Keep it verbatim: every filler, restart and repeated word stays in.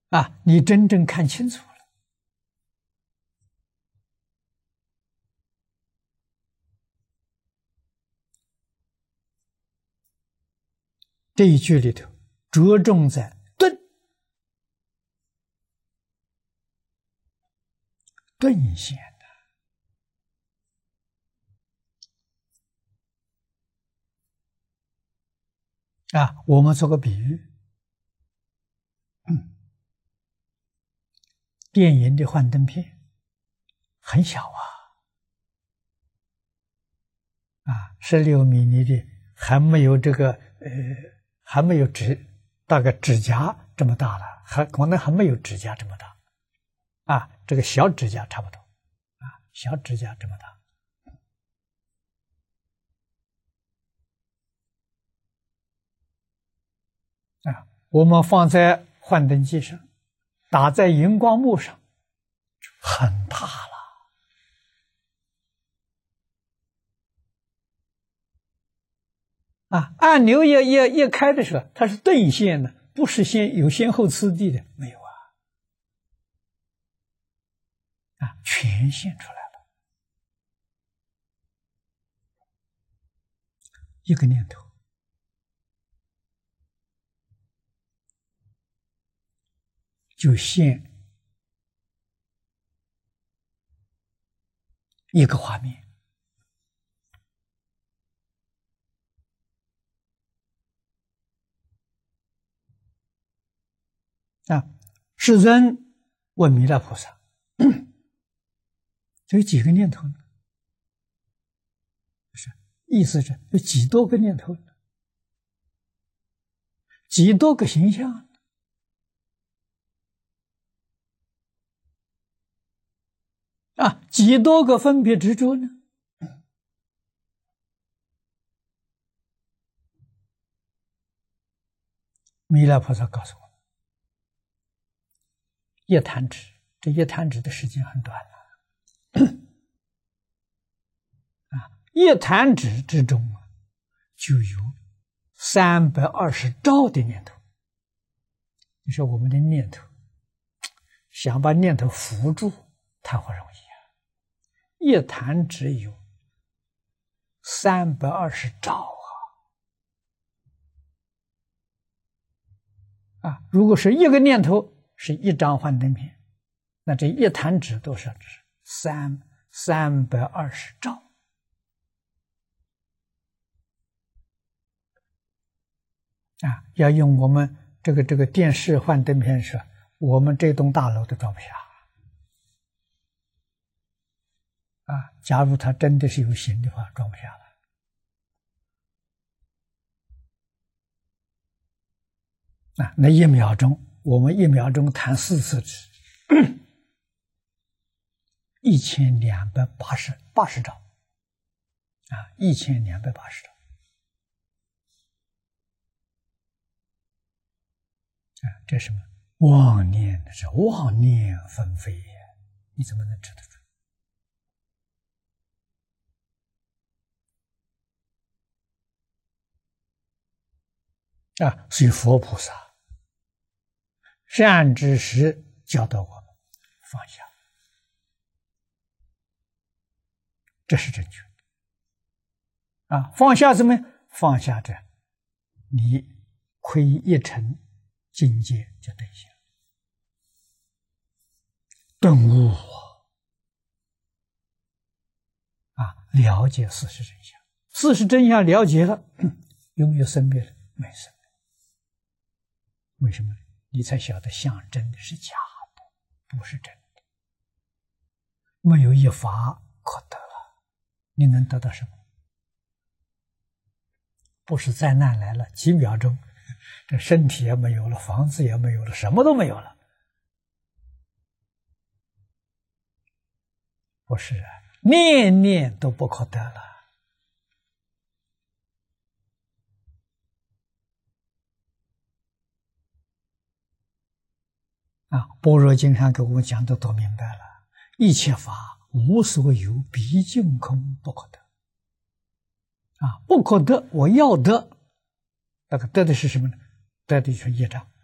啊，你真正看清楚了。这一句里头着重在顿，顿现的啊。我们做个比喻，嗯，电影的幻灯片很小啊，啊，十六米米的，还没有这个呃，还没有指大概指甲这么大了，还可能还没有指甲这么大，啊，这个小指甲差不多，啊，小指甲这么大。啊，我们放在幻灯机上，打在荧光幕上，就很大了。啊，按钮一一一开的时候，它是顿现的，不是先有先后次第的，没有啊，啊，全现出来了，一个念头。就现一个画面啊！世尊问弥勒菩萨：“这有几个念头呢？”是意思是有几多个念头呢？几多个形象？啊，几多个分别执着呢？弥勒菩萨告诉我，一弹指，这一弹指的时间很短了，啊，一弹指之中啊，就有三百二十兆的念头。你说我们的念头，想把念头扶住，谈何容易啊！一弹指有三百二十兆啊！啊，如果是一个念头是一张幻灯片，那这一弹指多少指？三三百二十兆啊！要用我们这个这个电视幻灯片说，我们这栋大楼都装不下。啊，假如它真的是有形的话，装不下来。啊，那一秒钟，我们一秒钟弹四次指，一千两百八十八十兆，啊，一千两百八十兆，啊，这是什么？妄念，是妄念纷飞，你怎么能知得出？啊，所以佛菩萨善知识教导我们放下，这是正确的。啊，放下怎么样？放下这，你亏一尘境界就顿现，顿悟啊，了解事实真相。事实真相了解了，有没有生灭了？没生灭。为什么？你才晓得相真的是假的，不是真的。没有一法可得了，你能得到什么？不是灾难来了，几秒钟，这身体也没有了，房子也没有了，什么都没有了。不是啊，念念都不可得了。啊，般若经上给我们讲的多明白了，一切法无所有，毕竟空，不可得。啊，不可得，我要得，那个得的是什么呢？得的就是业障。